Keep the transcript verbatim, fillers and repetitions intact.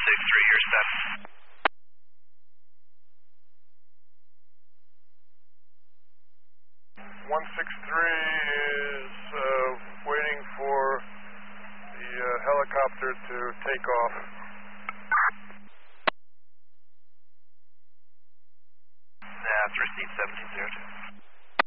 six three, you're set. one six three is uh, waiting for the uh, helicopter to take off. That's received seventeen zero two.